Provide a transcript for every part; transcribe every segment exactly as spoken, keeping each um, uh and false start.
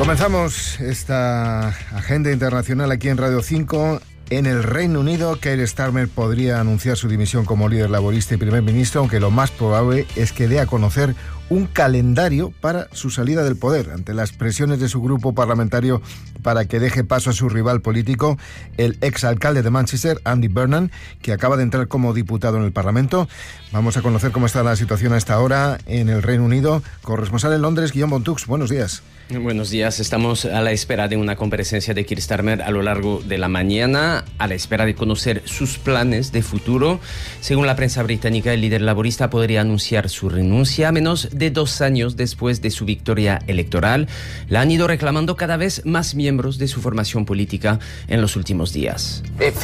Comenzamos esta agenda internacional aquí en Radio cinco. En el Reino Unido, Keir Starmer podría anunciar su dimisión como líder laborista y primer ministro, aunque lo más probable es que dé a conocer un calendario para su salida del poder, ante las presiones de su grupo parlamentario para que deje paso a su rival político, el exalcalde de Manchester, Andy Burnham, que acaba de entrar como diputado en el Parlamento. Vamos a conocer cómo está la situación a esta hora en el Reino Unido. Corresponsal en Londres, Guillaume Bontux, buenos días. Buenos días, estamos a la espera de una comparecencia de Keir Starmer a lo largo de la mañana, a la espera de conocer sus planes de futuro. Según la prensa británica, el líder laborista podría anunciar su renuncia a menos de dos años después de su victoria electoral. La han ido reclamando cada vez más miembros de su formación política en los últimos días.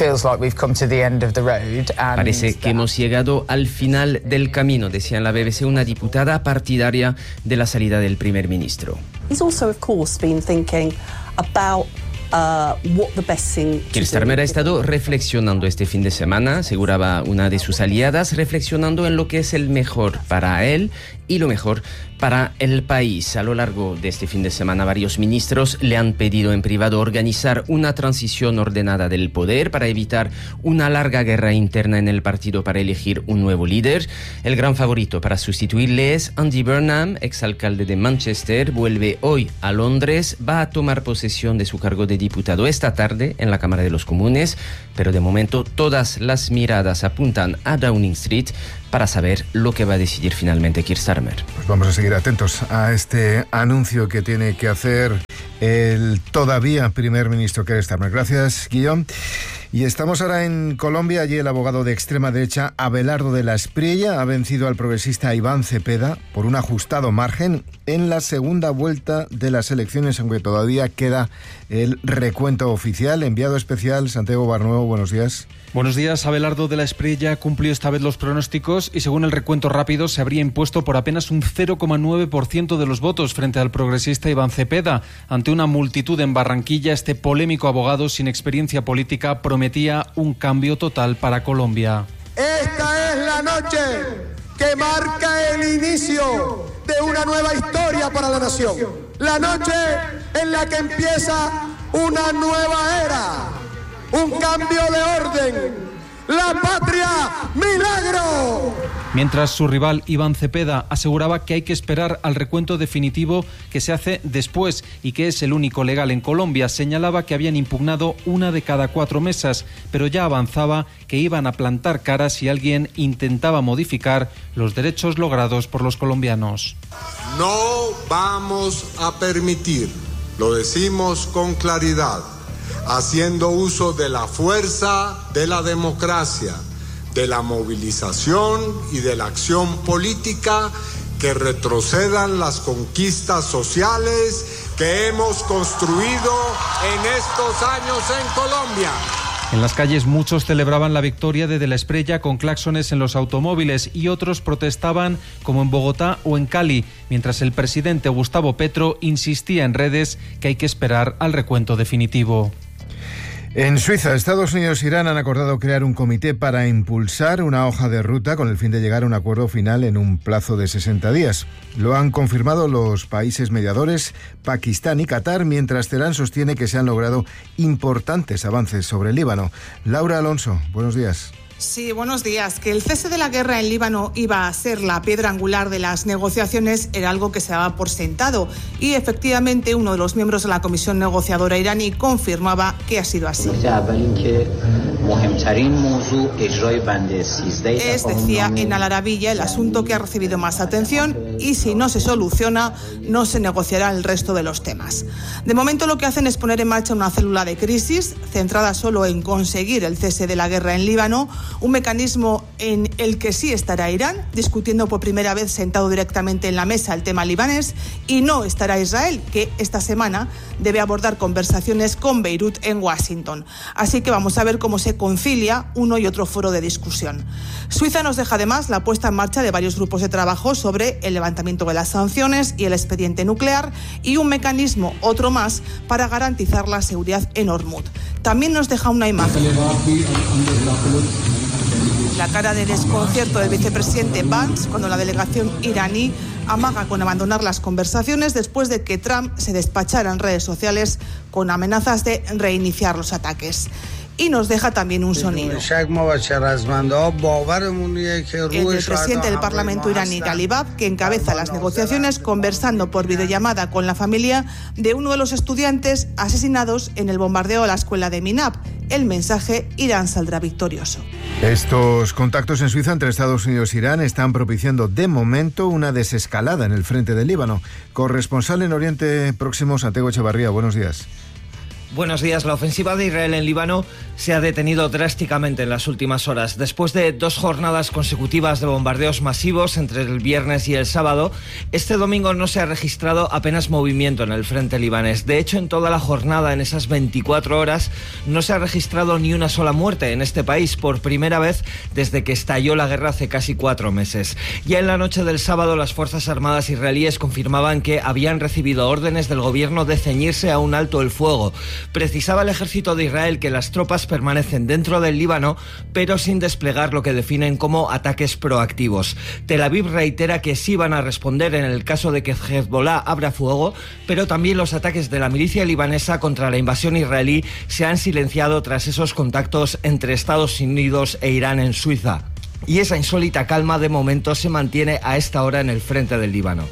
Parece que hemos llegado al final del camino, decía en la B B C una diputada partidaria de la salida del primer ministro. He's also, of course, been thinking about uh, what the best thing to Keir Starmer ha estado reflexionando este fin de semana, aseguraba una de sus aliadas, reflexionando en lo que es el mejor para él y lo mejor para el país. A lo largo de este fin de semana, varios ministros le han pedido en privado organizar una transición ordenada del poder para evitar una larga guerra interna en el partido para elegir un nuevo líder. El gran favorito para sustituirle es Andy Burnham, exalcalde de Manchester. Vuelve hoy a Londres, va a tomar posesión de su cargo de diputado esta tarde en la Cámara de los Comunes, pero de momento todas las miradas apuntan a Downing Street para saber lo que va a decidir finalmente Keir Starmer. Pues vamos a seguir atentos a este anuncio que tiene que hacer el todavía primer ministro Keir Starmer. Gracias, Guillaume. Y estamos ahora en Colombia. Allí el abogado de extrema derecha Abelardo de la Espriella ha vencido al progresista Iván Cepeda por un ajustado margen en la segunda vuelta de las elecciones, aunque todavía queda el recuento oficial. Enviado especial Santiago Barnuevo, buenos días. Buenos días. Abelardo de la Espriella cumplió esta vez los pronósticos y según el recuento rápido se habría impuesto por apenas un cero coma nueve por ciento de los votos frente al progresista Iván Cepeda. Ante una multitud en Barranquilla, este polémico abogado sin experiencia política prometía un cambio total para Colombia. Esta es la noche que marca el inicio de una nueva historia para la nación. La noche en la que empieza una nueva era. Un cambio de orden. ¡La patria, milagro! Mientras su rival Iván Cepeda aseguraba que hay que esperar al recuento definitivo que se hace después y que es el único legal en Colombia, señalaba que habían impugnado una de cada cuatro mesas, pero ya avanzaba que iban a plantar cara si alguien intentaba modificar los derechos logrados por los colombianos. No vamos a permitir, lo decimos con claridad, haciendo uso de la fuerza de la democracia, de la movilización y de la acción política, que retrocedan las conquistas sociales que hemos construido en estos años en Colombia. En las calles muchos celebraban la victoria de De la Espriella con claxones en los automóviles y otros protestaban como en Bogotá o en Cali, mientras el presidente Gustavo Petro insistía en redes que hay que esperar al recuento definitivo. En Suiza, Estados Unidos e Irán han acordado crear un comité para impulsar una hoja de ruta con el fin de llegar a un acuerdo final en un plazo de sesenta días. Lo han confirmado los países mediadores, Pakistán y Qatar, mientras Teherán sostiene que se han logrado importantes avances sobre el Líbano. Laura Alonso, buenos días. Sí, buenos días. Que el cese de la guerra en Líbano iba a ser la piedra angular de las negociaciones era algo que se daba por sentado y efectivamente uno de los miembros de la comisión negociadora iraní confirmaba que ha sido así. Es, decía en Al Arabiya, el asunto que ha recibido más atención y si no se soluciona, no se negociará el resto de los temas. De momento lo que hacen es poner en marcha una célula de crisis centrada solo en conseguir el cese de la guerra en Líbano, un mecanismo en el que sí estará Irán, discutiendo por primera vez sentado directamente en la mesa el tema libanés, y no estará Israel, que esta semana debe abordar conversaciones con Beirut en Washington. Así que vamos a ver cómo se concilia uno y otro foro de discusión. Suiza nos deja además la puesta en marcha de varios grupos de trabajo sobre el levantamiento de las sanciones y el expediente nuclear y un mecanismo, otro más, para garantizar la seguridad en Hormuz. También nos deja una imagen. La cara de desconcierto del vicepresidente Vance cuando la delegación iraní amaga con abandonar las conversaciones después de que Trump se despachara en redes sociales con amenazas de reiniciar los ataques. Y nos deja también un sonido. El del presidente del Parlamento iraní, Ghalibaf, que encabeza las negociaciones conversando por videollamada con la familia de uno de los estudiantes asesinados en el bombardeo a la escuela de Minab. El mensaje: Irán saldrá victorioso. Estos contactos en Suiza entre Estados Unidos e Irán están propiciando de momento una desescalada en el frente del Líbano. Corresponsal en Oriente Próximo, Santiago Echevarría, buenos días. Buenos días. La ofensiva de Israel en Líbano se ha detenido drásticamente en las últimas horas. Después de dos jornadas consecutivas de bombardeos masivos entre el viernes y el sábado, este domingo no se ha registrado apenas movimiento en el frente libanés. De hecho, en toda la jornada, en esas veinticuatro horas, no se ha registrado ni una sola muerte en este país, por primera vez desde que estalló la guerra hace casi cuatro meses. Ya en la noche del sábado, las Fuerzas Armadas israelíes confirmaban que habían recibido órdenes del gobierno de ceñirse a un alto el fuego. Precisaba el ejército de Israel que las tropas permanecen dentro del Líbano, pero sin desplegar lo que definen como ataques proactivos. Tel Aviv reitera que sí van a responder en el caso de que Hezbollah abra fuego, pero también los ataques de la milicia libanesa contra la invasión israelí se han silenciado tras esos contactos entre Estados Unidos e Irán en Suiza. Y esa insólita calma de momento se mantiene a esta hora en el frente del Líbano.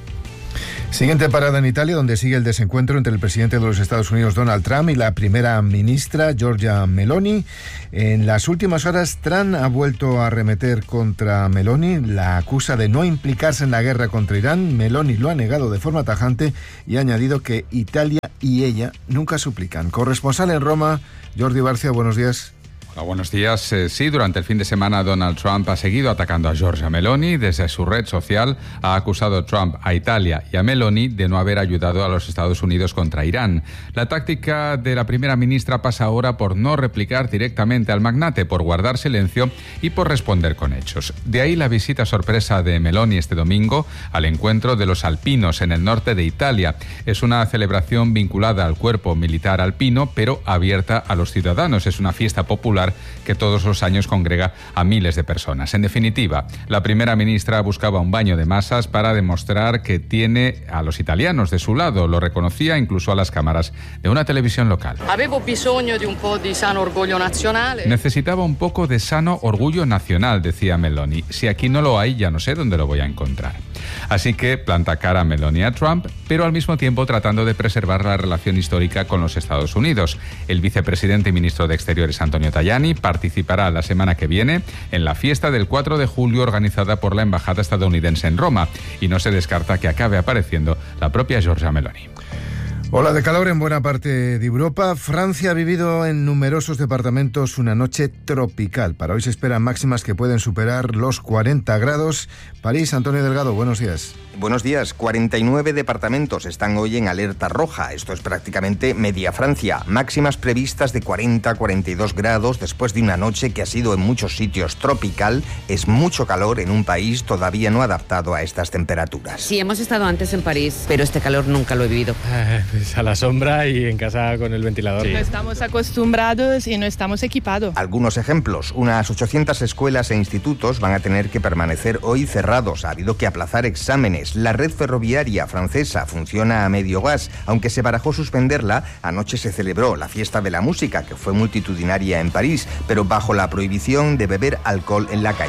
Siguiente parada en Italia, donde sigue el desencuentro entre el presidente de los Estados Unidos, Donald Trump, y la primera ministra, Giorgia Meloni. En las últimas horas, Trump ha vuelto a arremeter contra Meloni, la acusa de no implicarse en la guerra contra Irán. Meloni lo ha negado de forma tajante y ha añadido que Italia y ella nunca suplican. Corresponsal en Roma, Jordi Barcia, buenos días. Hola, buenos días. Eh, sí, durante el fin de semana Donald Trump ha seguido atacando a Giorgia Meloni. Desde su red social ha acusado Trump a Italia y a Meloni de no haber ayudado a los Estados Unidos contra Irán. La táctica de la primera ministra pasa ahora por no replicar directamente al magnate, por guardar silencio y por responder con hechos. De ahí la visita sorpresa de Meloni este domingo al encuentro de los alpinos en el norte de Italia. Es una celebración vinculada al cuerpo militar alpino, pero abierta a los ciudadanos. Es una fiesta popular que todos los años congrega a miles de personas. En definitiva, la primera ministra buscaba un baño de masas para demostrar que tiene a los italianos de su lado. Lo reconocía incluso a las cámaras de una televisión local. Avevo bisogno di un po' di sano orgoglio nazionale. Necesitaba un poco de sano orgullo nacional, decía Meloni. Si aquí no lo hay, ya no sé dónde lo voy a encontrar. Así que planta cara a Meloni a Trump, pero al mismo tiempo tratando de preservar la relación histórica con los Estados Unidos. El vicepresidente y ministro de Exteriores, Antonio Tajani, participará la semana que viene en la fiesta del cuatro de julio organizada por la Embajada estadounidense en Roma, y no se descarta que acabe apareciendo la propia Giorgia Meloni. Ola de calor en buena parte de Europa. Francia ha vivido en numerosos departamentos una noche tropical. Para hoy se esperan máximas que pueden superar los cuarenta grados. París, Antonio Delgado, buenos días. Buenos días. cuarenta y nueve departamentos están hoy en alerta roja. Esto es prácticamente media Francia. Máximas previstas de cuarenta a cuarenta y dos grados después de una noche que ha sido en muchos sitios tropical. Es mucho calor en un país todavía no adaptado a estas temperaturas. Sí, hemos estado antes en París, pero este calor nunca lo he vivido. A la sombra y en casa con el ventilador. Sí. No estamos acostumbrados y no estamos equipados. Algunos ejemplos. Unas ochocientas escuelas e institutos van a tener que permanecer hoy cerrados. Ha habido que aplazar exámenes. La red ferroviaria francesa funciona a medio gas. Aunque se barajó suspenderla, anoche se celebró la fiesta de la música, que fue multitudinaria en París, pero bajo la prohibición de beber alcohol en la calle.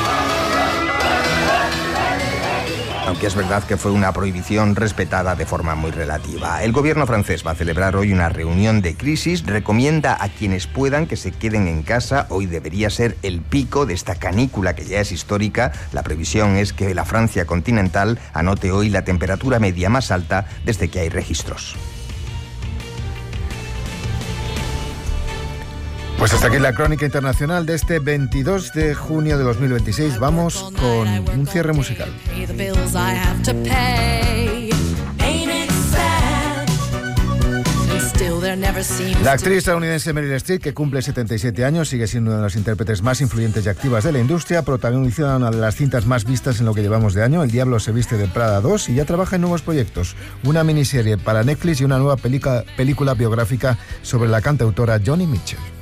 Aunque es verdad que fue una prohibición respetada de forma muy relativa. El gobierno francés va a celebrar hoy una reunión de crisis. Recomienda a quienes puedan que se queden en casa. Hoy debería ser el pico de esta canícula que ya es histórica. La previsión es que la Francia continental anote hoy la temperatura media más alta desde que hay registros. Pues hasta aquí la crónica internacional de este veintidós de junio de dos mil veintiséis. Vamos con un cierre musical. La actriz estadounidense Meryl Streep, que cumple setenta y siete años, sigue siendo una de las intérpretes más influyentes y activas de la industria. Protagoniza una de las cintas más vistas en lo que llevamos de año, El Diablo se viste de Prada dos, y ya trabaja en nuevos proyectos. Una miniserie para Netflix y una nueva película, película biográfica sobre la cantautora Joni Mitchell.